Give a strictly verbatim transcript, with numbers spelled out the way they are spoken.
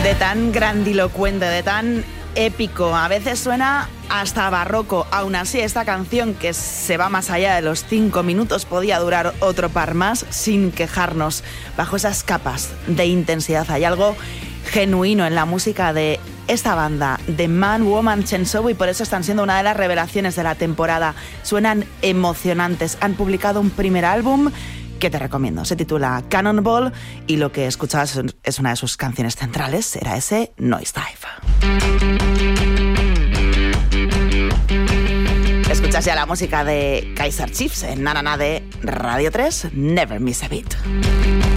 de tan grandilocuente, de tan épico, a veces suena hasta barroco. Aún así, esta canción, que se va más allá de los cinco minutos, podía durar otro par más sin quejarnos. Bajo esas capas de intensidad hay algo genuino en la música de esta banda, The Man Woman Chainsaw, y por eso están siendo una de las revelaciones de la temporada. Suenan emocionantes. Han publicado un primer álbum que te recomiendo. Se titula Cannonball y lo que escuchabas es una de sus canciones centrales, era ese Nosedive. Escuchas ya la música de Kaiser Chiefs en Nanana de Radio tres, Never Miss a Beat.